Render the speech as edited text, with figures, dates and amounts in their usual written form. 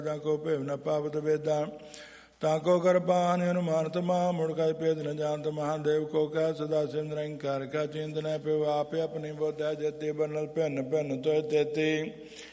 को भेव न पावत वेदा ताको कर पान हनुमानत महा मुड़काई पेद न जानत महादेव को कह सदा सिमरन कर का चिंत न पे आप अपनी बोध जति बनल पेन पेन तो तेती